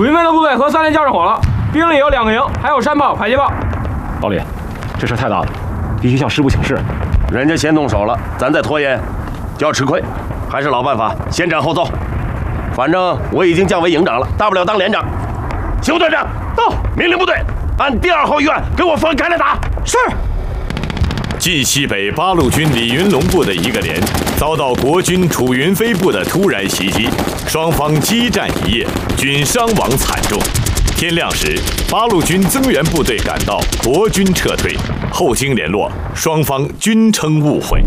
楚云飞的部队和3连交上火了，兵力有2个营，还有山炮、迫击炮。 老李，这事太大了，必须向师部请示。 人家先动手了，咱再拖延就要吃亏。还是老办法，先斩后奏。反正我已经降为营长了，大不了当连长。邢副队长到，命令部队按第2号预案给我分开来打。 是。 晋西北八路军李云龙部的一个连遭到国军楚云飞部的突然袭击，双方激战一夜，均伤亡惨重。天亮时，八路军增援部队赶到，国军撤退。后经联络，双方均称误会。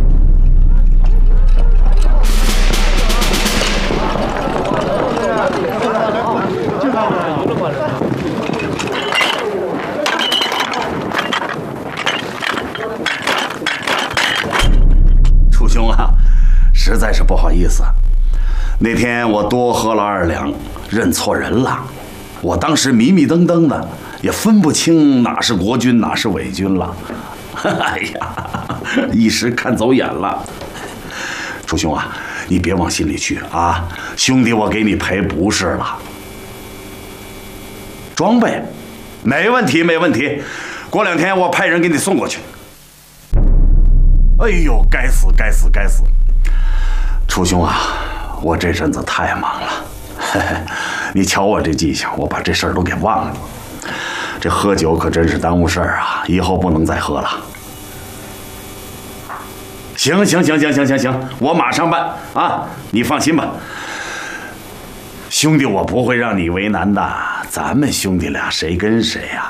楚兄啊，实在是不好意思，那天我多喝了2两，认错人了。我当时迷迷瞪瞪的，也分不清哪是国军哪是伪军了。哎呀，一时看走眼了。楚兄啊，你别往心里去啊，兄弟我给你赔不是了。装备没问题没问题，过2天我派人给你送过去。哎呦，该死该死该死！楚兄啊，我这阵子太忙了，嘿嘿，你瞧我这记性，我把这事儿都给忘了。这喝酒可真是耽误事儿啊，以后不能再喝了。行，我马上办啊，你放心吧。兄弟，我不会让你为难的，咱们兄弟俩谁跟谁呀？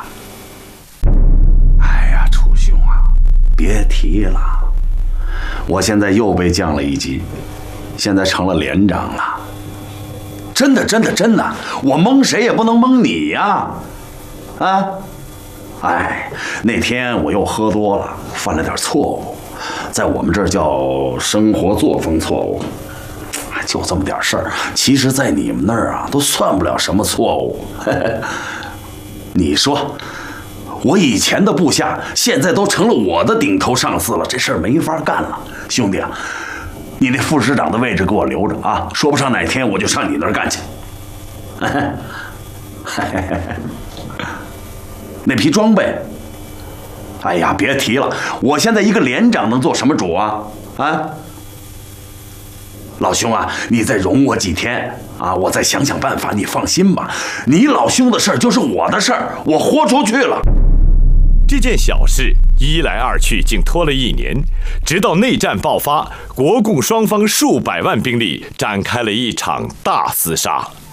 哎呀，楚兄啊，别提了，我现在又被降了1级，现在成了连长了。真的，我蒙谁也不能蒙你呀！啊，哎，那天我又喝多了，犯了点错误，在我们这儿叫生活作风错误，就这么点事儿。其实，在你们那儿啊，都算不了什么错误。你说，我以前的部下现在都成了我的顶头上司了，这事儿没法干了。兄弟啊，你那副师长的位置给我留着啊，说不上哪天我就上你那儿干去。那批装备，哎呀，别提了，我现在一个连长能做什么主啊？啊，老兄啊，你再容我几天啊，我再想想办法。你放心吧，你老兄的事儿就是我的事儿，我豁出去了。 这件小事一来二去，竟拖了1年，直到内战爆发，国共双方数百万兵力展开了一场大厮杀。